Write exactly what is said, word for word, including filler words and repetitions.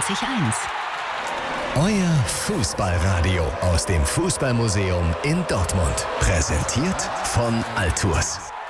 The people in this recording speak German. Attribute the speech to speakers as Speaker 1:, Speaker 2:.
Speaker 1: neunzig Komma eins.
Speaker 2: Euer Fußballradio aus dem Fußballmuseum in Dortmund. Präsentiert von Altours.